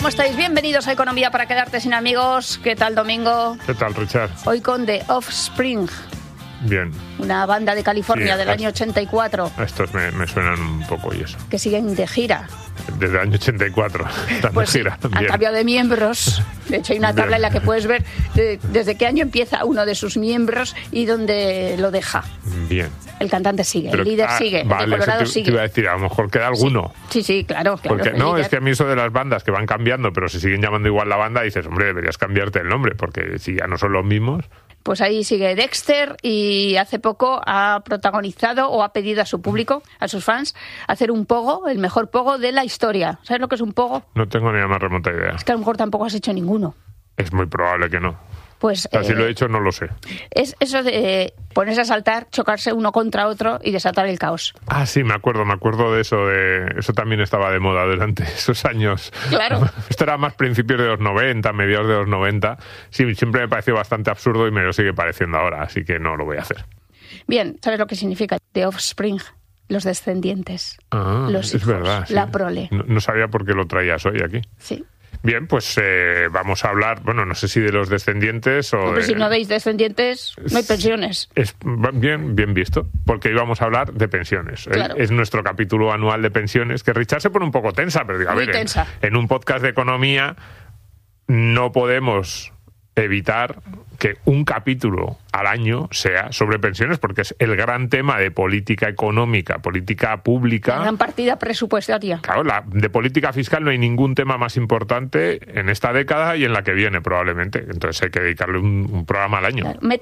¿Cómo estáis? Bienvenidos a Economía para quedarte sin amigos. ¿Qué tal, Domingo? ¿Qué tal, Richard? Hoy con The Offspring. Bien. Una banda de California Sí, del año 84. Estos me suenan un poco y eso. Que siguen de gira. Desde el año 84 están Pues de gira. sí, han cambiado de miembros. De hecho, hay una tabla en la que puedes ver desde qué año empieza uno de sus miembros y dónde lo deja. Bien. El cantante sigue, el líder sigue, vale, el de Colorado eso sigue. te iba a decir, a lo mejor queda alguno. Sí, claro. Porque no, es que a mí eso de las bandas que van cambiando, pero se siguen llamando igual la banda, dices, hombre, deberías cambiarte el nombre, porque si ya no son los mismos. Pues ahí sigue Dexter y hace poco ha protagonizado o ha pedido a su público, a sus fans, hacer un pogo, el mejor pogo de la historia. ¿Sabes lo que es un pogo? No tengo ni la más remota idea. Es que a lo mejor tampoco has hecho ninguno. Es muy probable que no. Pues, O sea, si lo he hecho, no lo sé. Es eso de ponerse a saltar, chocarse uno contra otro y desatar el caos. Ah, sí, me acuerdo de eso. Eso también estaba de moda durante esos años. Claro. Esto era más principios de los 90, mediados de los 90. Sí, siempre me pareció bastante absurdo y me lo sigue pareciendo ahora, así que no lo voy a hacer. Bien, ¿sabes lo que significa The Offspring? Los descendientes. Ah, los hijos, es verdad. Sí. La prole. No sabía por qué lo traías hoy aquí. Sí. Bien, pues vamos a hablar, bueno, no sé si de los descendientes o... Hombre, si no veis descendientes, no hay pensiones. Es bien visto, porque íbamos a hablar de pensiones. Claro. Es nuestro capítulo anual de pensiones, que Richard se pone un poco tensa, pero digo, a Muy ver, tensa. en un podcast de economía no podemos evitar que un capítulo al año sea sobre pensiones, porque es el gran tema de política económica, política pública. La gran partida presupuestaria. Claro, de política fiscal no hay ningún tema más importante en esta década y en la que viene, probablemente. Entonces hay que dedicarle un programa al año. Claro.